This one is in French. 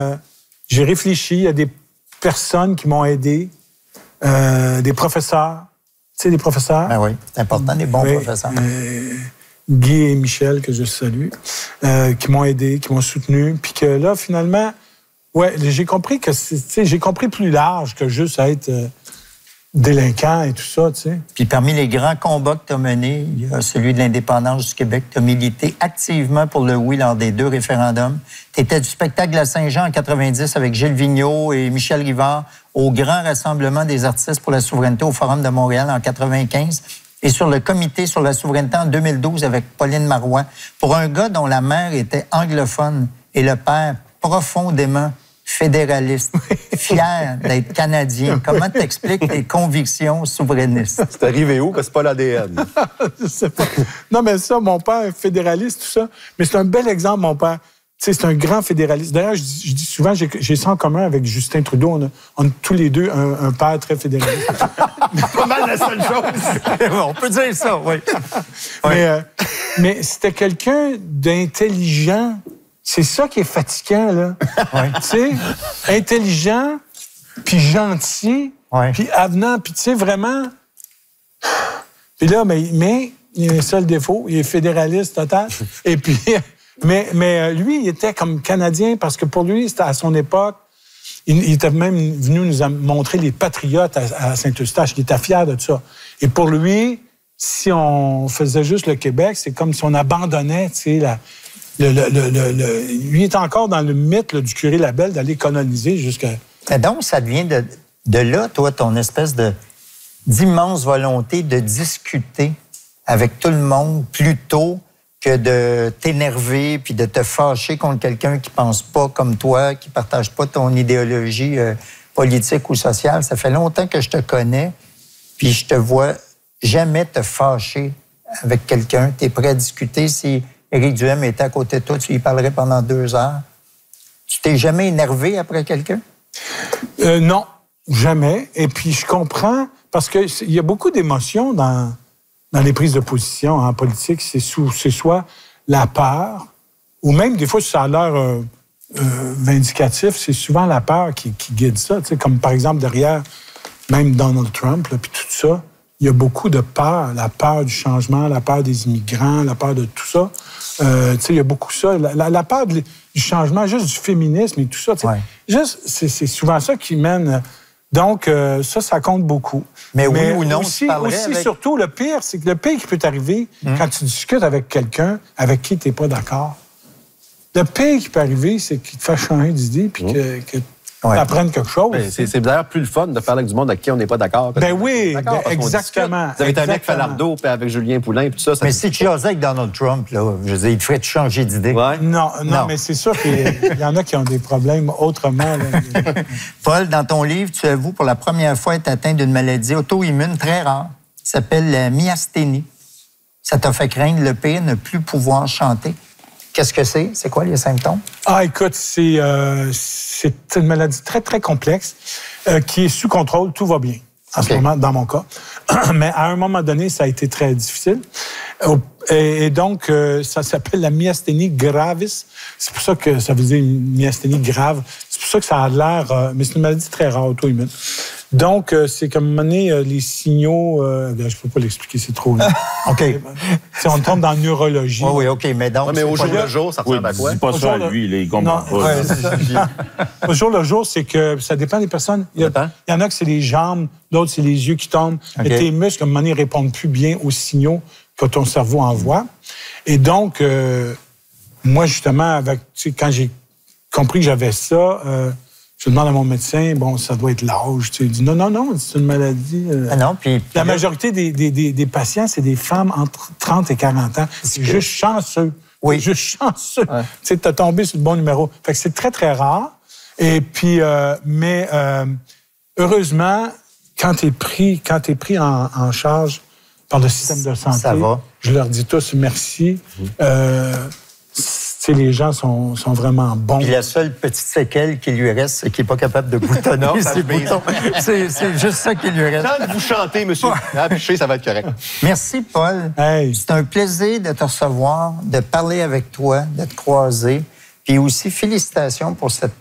J'ai réfléchi à des personnes qui m'ont aidé, des professeurs. Tu sais, des professeurs. Ben oui, c'est important, des bons professeurs. Guy et Michel, que je salue, qui m'ont aidé, qui m'ont soutenu. Puis que là, finalement, ouais, j'ai compris que j'ai compris plus large que juste être délinquant et tout ça, tu sais. Puis parmi les grands combats que tu as menés, il y a celui de l'indépendance du Québec. Tu as milité activement pour le oui lors des 2 référendums. Tu étais du spectacle de Saint-Jean en 90 avec Gilles Vigneault et Michel Rivard au grand rassemblement des artistes pour la souveraineté au Forum de Montréal en 95 et sur le comité sur la souveraineté en 2012 avec Pauline Marois. Pour un gars dont la mère était anglophone et le père profondément fédéraliste, fier d'être Canadien. Comment t'expliques tes convictions souverainistes? C'est arrivé où? Parce que c'est pas l'ADN. Je sais pas. Non, mais ça, mon père est fédéraliste, tout ça. Mais c'est un bel exemple, mon père. Tu sais, c'est un grand fédéraliste. D'ailleurs, je dis souvent, j'ai ça en commun avec Justin Trudeau. On a tous les deux un père très fédéraliste. Pas mal la seule chose. On peut dire ça, oui. Mais c'était quelqu'un d'intelligent. C'est ça qui est fatigant, là. Ouais. Tu sais, intelligent, puis gentil, puis avenant, puis tu sais, vraiment... Puis là, mais il a un seul défaut, il est fédéraliste total. Et puis, mais lui, il était comme Canadien, parce que pour lui, c'était à son époque, il était même venu nous montrer les patriotes à Saint-Eustache. Il était fier de ça. Et pour lui, si on faisait juste le Québec, c'est comme si on abandonnait, tu sais, lui est encore dans le mythe là, du curé Labelle d'aller coloniser jusqu'à... Donc, ça devient de là, toi, ton espèce d'immense volonté de discuter avec tout le monde plutôt que de t'énerver puis de te fâcher contre quelqu'un qui pense pas comme toi, qui partage pas ton idéologie politique ou sociale. Ça fait longtemps que je te connais, puis je te vois jamais te fâcher avec quelqu'un. Tu es prêt à discuter si... Éric Duhem était à côté de toi, tu y parlerais pendant 2 heures. Tu t'es jamais énervé après quelqu'un? Non, jamais. Et puis, je comprends, parce qu'il y a beaucoup d'émotions dans les prises de position en politique. C'est soit la peur, ou même des fois, ça a l'air vindicatif, c'est souvent la peur qui guide ça. Tu sais, comme par exemple, derrière même Donald Trump, là, puis tout ça, il y a beaucoup de peur. La peur du changement, la peur des immigrants, la peur de tout ça. Tu sais, il y a beaucoup ça. La peur du changement, juste du féminisme et tout ça. Ouais. Juste, c'est souvent ça qui mène... Donc, ça compte beaucoup. Mais oui ou non, aussi surtout, le pire, c'est que le pire qui peut t'arriver quand tu discutes avec quelqu'un avec qui tu n'es pas d'accord, le pire qui peut arriver, c'est qu'il te fasse changer d'idée puis que tu apprennes quelque chose. C'est d'ailleurs plus le fun de parler avec du monde avec qui on n'est pas d'accord. Ben oui, exactement. Vous avez été avec Falardeau puis avec Julien Poulin puis tout ça. Mais si tu jasais avec Donald Trump, là, je veux dire, il te ferait changer d'idée. Ouais. Non, mais c'est sûr qu'il y en a qui ont des problèmes autrement. Là. Paul, dans ton livre, tu avoues pour la première fois être atteint d'une maladie auto-immune très rare qui s'appelle la myasthénie. Ça t'a fait craindre le pire, ne plus pouvoir chanter. Qu'est-ce que c'est? C'est quoi les symptômes? Ah, écoute, c'est une maladie très, très complexe qui est sous contrôle. Tout va bien en ce moment, dans mon cas. Mais à un moment donné, ça a été très difficile. Et donc, ça s'appelle la myasthénie gravis. C'est pour ça que ça veut dire une myasthénie grave. C'est pour ça que ça a l'air... mais c'est une maladie très rare, auto-immune. Donc, c'est comme à un moment donné, les signaux... je ne peux pas l'expliquer, c'est trop long. OK. On tombe dans la neurologie. Oui, OK, mais donc... mais au jour le jour, ça ressemble à quoi? Dis pas ça à lui, il comprend pas. Au jour le jour, c'est que ça dépend des personnes. Il y en a que c'est les jambes, d'autres, c'est les yeux qui tombent. Okay. Mais tes muscles, à un moment donné, répondent plus bien aux signaux que ton cerveau envoie. Et donc, moi, justement, quand j'ai compris que j'avais ça... je demande à mon médecin, bon, ça doit être l'âge. Tu sais, il dit non, c'est une maladie. Non, puis la majorité des patients, c'est des femmes entre 30 et 40 ans. C'est juste chanceux. Oui. C'est juste chanceux. Ouais. Tu sais, t'as tombé sur le bon numéro. Fait que c'est très, très rare. Et puis, heureusement, quand t'es pris en charge par le système de santé, ça va. Je leur dis tous merci. Les gens sont vraiment bons. Puis la seule petite séquelle qui lui reste, c'est qu'il n'est pas capable de boutonner ses boutons. C'est juste ça qui lui reste. Quand vous chantez, monsieur, affiché, ça va être correct. Merci, Paul. Hey. C'est un plaisir de te recevoir, de parler avec toi, de te croiser. Puis aussi, félicitations pour cette